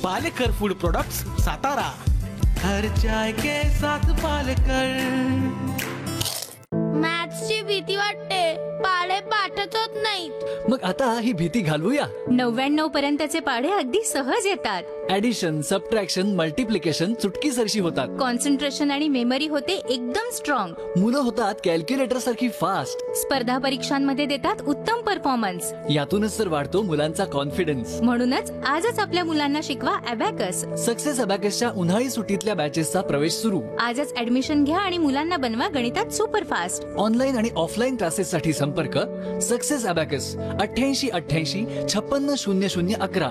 Palekar food products, Satara. हर चाय के साथ पालेकर. मॅथ्सची भीती वाटते, पाढे पाठच होत नाहीत. मग आता ही भीती घालवूया. 99 पर्यंतचे पाढे अगदी सहज येतात. ऍडिशन, सबट्रॅक्शन, मल्टिप्लिकेशन चुटकीसरशी होतात. कॉन्सन्ट्रेशन आणि मेमरी होते एकदम स्ट्रॉंग. मुलं होतात कॅल्क्युलेटर सारखी फास्ट. स्पर्धा परीक्षांमध्ये देतात उत्तम परफॉर्मन्स. यातूनच तर वाढतो मुलांचा कॉन्फिडन्स. म्हणूनच आजच आपल्या मुलांना शिकवा अबॅकस. सक्सेस अबॅकसच्या उन्हाळी सुट्टीतल्या बॅचेसचा प्रवेश सुरू. आजच ऍडमिशन घ्या आणि मुलांना बनवा गणितात सुपरफास्ट. ऑनलाईन आणि ऑफलाईन क्लासेस साठी संपर्क सक्सेस अबॅकस 8888 560011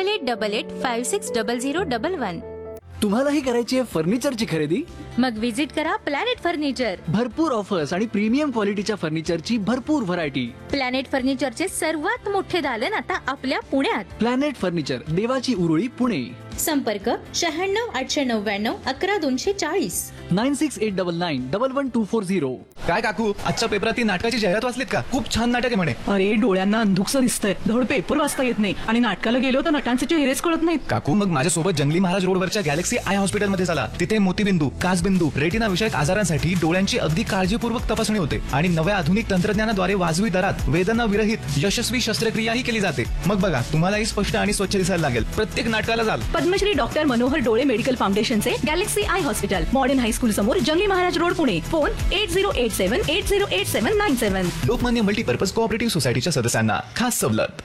8888560011. तुम्हालाही करायची आहे फर्निचरची खरेदी? मग विजिट करा प्लॅनेट फर्निचर. भरपूर ऑफर्स आणि प्रीमियम क्वालिटीच्या फर्निचरची भरपूर व्हरायटी. प्लॅनेट फर्निचरचे सर्वात मोठे दालन आता आपल्या पुण्यात. प्लॅनेट फर्निचर, देवाची उरुळी, पुणे. संपर्क 96 899 11240. 9689911240. काय काकू, आजच्या पेपरात ती नाटकाची जाहिरात वाचलीत का? खूप छान नाटक आहे म्हणे. अरे डोळ्यांना अंधुकसं दिसतंय, धड पेपर वाचता येत नाही आणि नाटकाला गेलो तर नटांचे चेहरेच कळत नाहीत. काकू, मग माझ्यासोबत जंगली महाराज रोडवरच्या गॅलेक्सी आय हॉस्पिटलमध्ये चला. तिथे मोतीबिंदू, काचबिंदू, रेटिना विषयक आजारांसाठी डोळ्यांची अगदी काळजीपूर्वक तपासणी होते आणि नव्या आधुनिक तंत्रज्ञानाद्वारे वाजवी दरात वेदना विरहित यशस्वी शस्त्रक्रियाही केली जाते. मग बघा, तुम्हालाही स्पष्ट आणि स्वच्छ दिसायला लागेल. प्रत्येक नाटकाला जाल. पद्मश्री डॉक्टर मनोहर डोळे मेडिकल फाउंडेशनचे Galaxy I hospital, modern high school समोर, जंगली Maharaj road, Pune. Phone 8087808797. Lokmanya multipurpose cooperative सोसायटीच्या सदस्यांना खास सवलत.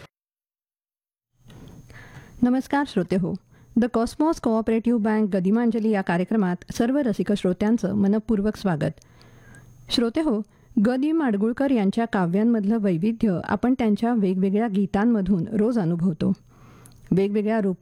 नमस्कार श्रोते हो. द कॉस्मॉस कोऑपरेटिव्ह बँक गदिमांजली या कार्यक्रमात सर्व रसिक श्रोत्यांचं मनपूर्वक स्वागत. श्रोते हो, ग दी माडगुळकर यांच्या काव्यांमधलं वैविध्य आपण त्यांच्या वेगवेगळ्या गीतांमधून रोज अनुभवतो. वेगवेगळ्या रूपात